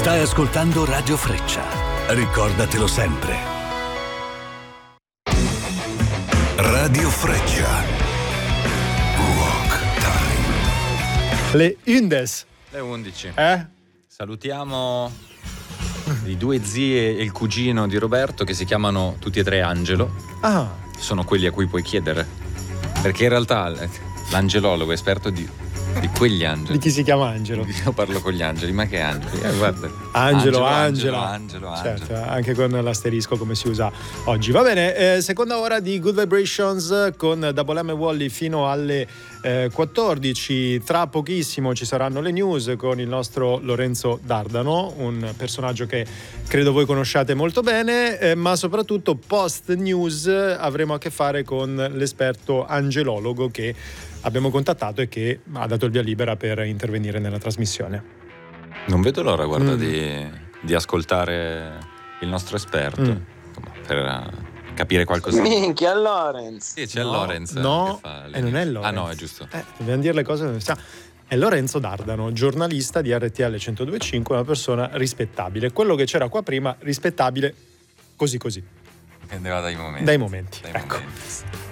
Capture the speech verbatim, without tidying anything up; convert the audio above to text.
Stai ascoltando Radio Freccia. Ricordatelo sempre. Radio Freccia. Walk Time. Le undici. Le undici. Eh? Salutiamo i due zie e il cugino di Roberto che si chiamano tutti e tre Angelo. Ah. Sono quelli a cui puoi chiedere. Perché in realtà l'angelologo è esperto di, di quegli angeli. Di chi si chiama Angelo? Io parlo con gli angeli, ma che angeli? Eh, guarda. Angelo, Angelo, Angela. Angelo, Angelo, Certo, Angelo. anche con l'asterisco come si usa oggi. Va bene, eh, seconda ora di Good Vibrations con Double M e Wally fino alle eh, quattordici. Tra pochissimo ci saranno le news con il nostro Lorenzo Dardano, un personaggio che credo voi conosciate molto bene, eh, ma soprattutto post news avremo a che fare con l'esperto angelologo che abbiamo contattato e che ha dato il via libera per intervenire nella trasmissione. Non vedo l'ora, guarda, Mm. di, di ascoltare il nostro esperto Mm. per uh, capire qualcosa. Minchia, Lorenz. Sì, c'è No, Lorenz. no, che fa le e non è news. Lorenz. Ah no, è giusto. Eh, dobbiamo dire le cose come stiamo. È Lorenzo Dardano, giornalista di R T L centodue e cinque, una persona rispettabile. Quello che c'era qua prima, rispettabile così così. Prendeva dai momenti. Dai momenti, Dai ecco. momenti.